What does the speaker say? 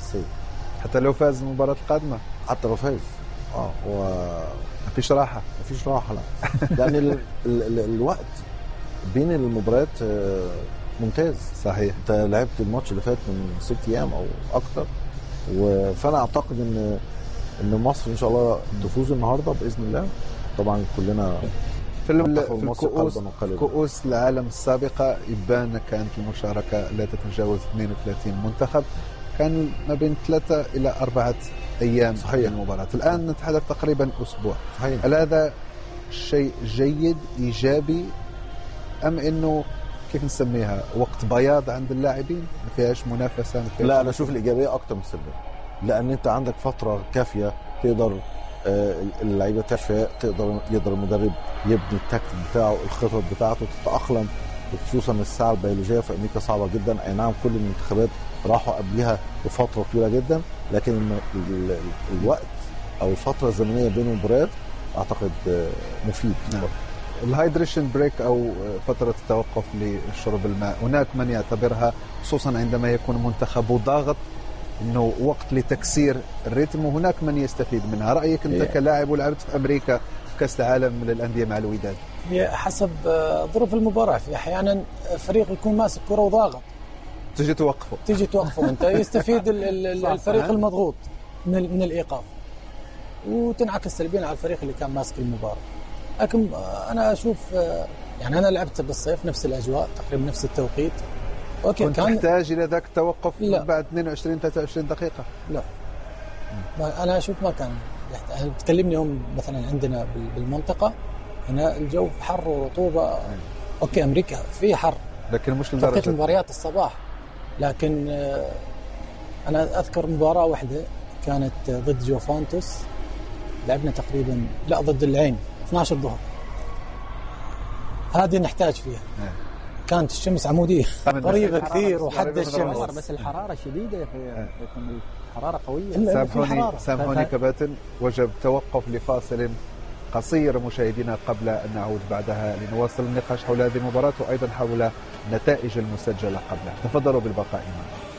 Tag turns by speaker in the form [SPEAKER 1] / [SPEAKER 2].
[SPEAKER 1] أساسية.
[SPEAKER 2] حتى لو فاز المباراة القادمة،
[SPEAKER 1] حتى لو فاز
[SPEAKER 2] مفيش راحة.
[SPEAKER 1] مفيش راحة لا. لأن الوقت بين المباريات ممتاز.
[SPEAKER 2] صحيح.
[SPEAKER 1] انت لعبت الماتش اللي فات من 6 أيام او اكتر، فانا اعتقد ان مصر ان شاء الله تفوز النهارده باذن الله. طبعا كلنا
[SPEAKER 2] في كؤوس العالم السابقة يبان كانت المشاركة لا تتجاوز 32 منتخب، كان ما بين 3 إلى 4 أيام.
[SPEAKER 1] صحيح.
[SPEAKER 2] المباراة الآن نتحدث تقريبا أسبوع.
[SPEAKER 1] صحيح.
[SPEAKER 2] هل هذا شيء جيد إيجابي أم إنه كيف نسميها وقت بياض عند اللاعبين ما فيهاش منافسة؟
[SPEAKER 1] لا، أنا أشوف الإيجابية أكتر من السلبية، لأن أنت عندك فترة كافية تقدر اللعيبة تشفى، يقدر المدرب يبني التكتيك بتاعه، الخطط بتاعته تتأقلم، وخصوصا الساعة البيولوجية في أمريكا صعبة جدا. أي نعم كل المنتخبات راحوا قبلها بفترة طويلة جدا، لكن الوقت أو الفترة الزمنية بين المباريات أعتقد مفيد.
[SPEAKER 2] نعم. الهايدريشن بريك أو فترة التوقف لشرب الماء، هناك من يعتبرها خصوصا عندما يكون منتخب ضاغط انه وقت لتكسير الريتم، وهناك من يستفيد منها. رايك انت كلاعب ولعبت في امريكا في كاس العالم للانديه مع الوداد؟
[SPEAKER 3] هي حسب ظروف المباراه، في احيانا فريق يكون ماسك كره وضاغط
[SPEAKER 2] تيجي توقفه
[SPEAKER 3] وانت يستفيد الفريق المضغوط من الايقاف، وتنعكس سلبيا على الفريق اللي كان ماسك المباراه. لكن انا اشوف يعني انا لعبت بالصيف نفس الاجواء تقريبا نفس التوقيت.
[SPEAKER 2] اوكي، كنت تحتاج الى ذاك التوقف بعد 22 23 دقيقه؟
[SPEAKER 3] لا، انا اشوف ما كان يحتاج. تكلمني يوم مثلا عندنا بالمنطقه هنا الجو حر ورطوبه. اوكي امريكا في حر،
[SPEAKER 2] لكن مش
[SPEAKER 3] توقيت المباريات الصباح. لكن انا اذكر مباراه واحده كانت ضد جوفانتوس، لعبنا تقريبا ضد العين 12 الظهر، هذه نحتاج فيها. كانت الشمس عمودية قريبة كثير وحد الشمس،
[SPEAKER 4] بس الحرارة شديدة، يكون الحرارة قوية.
[SPEAKER 2] سامحوني كباتن، وجب توقف لفاصل قصير مشاهدينا قبل أن نعود بعدها لنواصل النقاش حول هذه المباراة وأيضا حول النتائج المسجلة قبلها. تفضلوا بالبقاء معنا.